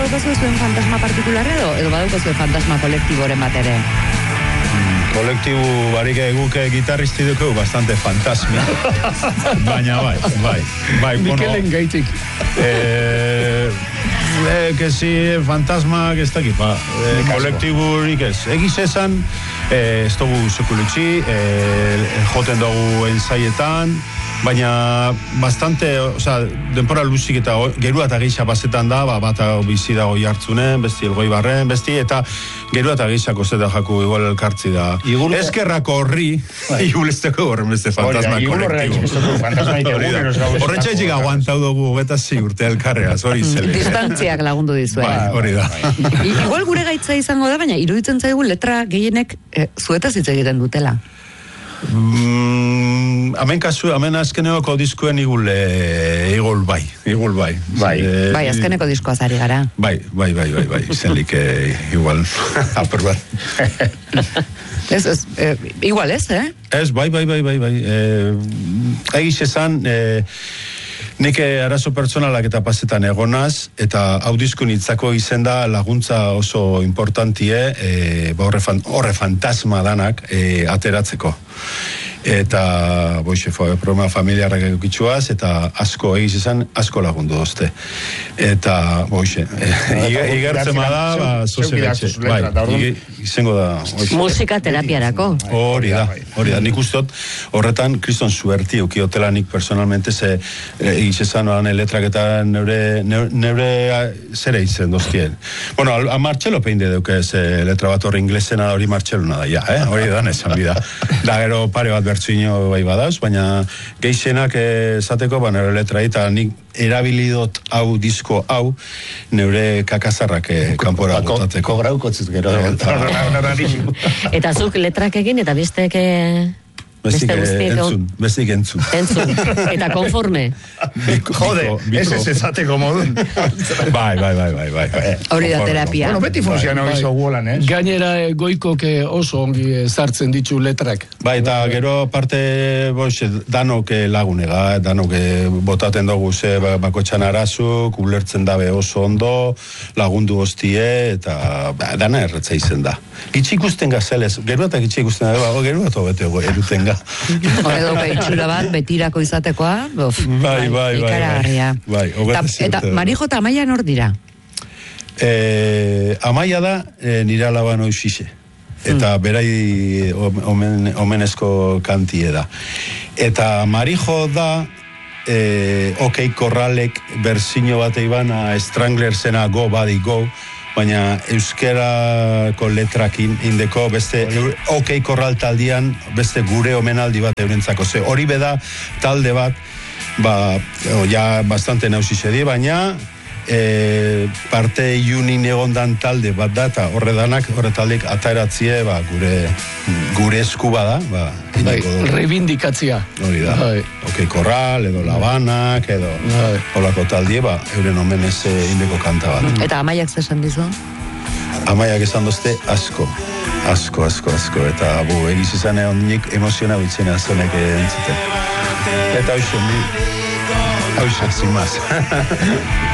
badaukazu zuen fantasma partikular edo badaukazu fantasma kolektiboren bat ere? Kolektibo barik eguke gitarristi dugu bastante fantasmia. Baina bai. Mikelen gaitik. Que si fantasma que está aquí, kolektibo ez. Egiz esan, ez dugu sekulutxi, joten dugu ensaietan, baina bastante, denpora luzik eta gerua eta geixa bazetan da, bat bizi dago jartzunen, besti elgoi barren, besti, eta gerua eta geixako zeta jaku igual elkartzi da. Eskerrako horri, igulesteko horren beste fantasma kolektibo. Horretxaitxik aguantau dugu eta urte elkarreaz, hori zele. Distantziak lagundu dizuen. Hori da. Igual gure gaitza izango da, baina iruditzen zaigu letra gehienek zuetaz hitz egiten dutela. Hemen azkeneko diskuen igul bai. Bai, azkeneko diskoaz ari gara. Bai, zenlik igual apur bat. Igual ez, Ez, bai. Egiz esan, nik arazo pertsonalak eta pasetan egonaz, eta hau diskun hitzako izen da laguntza oso importantie, horre fantasma danak ateratzeko. Eta problema familiarrak egokitxuaz, eta asko egiz esan, asko lagundu dozte. Eta, igertzema da, zozeletxe. Izango da. Musika terapiarako. Hori da. Nik ustot, horretan, kriston suerti ukiotela nik personalmente, egiz esan, letrak eta neure zere izen doztien. Bueno, a Martxelo peinde duke letra bat horri inglesena hori Martxeluna da, hori da nesan bida. Da, gero pare bat bertzuino bai badauz, baina geixenak esateko, nire letra eta nik erabilidot hau, disko hau, neure kakazarrak kanpora botateko. Kograukotzik gero. Eta zuk letrak egin eta bestek... Bestik entzun. Eta konforme. Jode, ez ezateko modun. Bai. Hori da terapia. Bueno, beti funziona bizo guolan, ez? Gainera goikok oso ongi sartzen ditu letrak. Bai, eta gero parte danok lagunega, danok botaten dugu bakotxan arazuk, ulertzen dabe oso ondo, lagundu hostie, eta dana erretza izen da. Gitxik usten gazelez, gero eta gitxik usten da, gero eta bete eruten ga. Edo itxura bat, betirako izatekoa, bai. Ikaragarria. Eta Marijo eta Amaia nor dira? Amaia da nire alaban oizixe. Eta berai omenezko kantie da. Eta Marijo da Okei Korralek berzino bat eiban Strangler zena Go Body Go, baina euskerako letrakin indeko beste Okei Korral taldian beste gure omenaldi bat eurentzako. Hori beda talde bat, bastante nausize di, baina parte iunin egondan talde bat da, eta horre taldek ataeratzie gure esku bada, reivindikatzia. Hori da. Okei Korral, edo Labanak, edo holako taldie, euren omenez indeko kanta bat. Eta Amaiak zesan dizu? Amaiak esan dozte asko. Eta egiz izan egon nik emoziona bitzen azonek entzuten. Eta hoxen, sin más.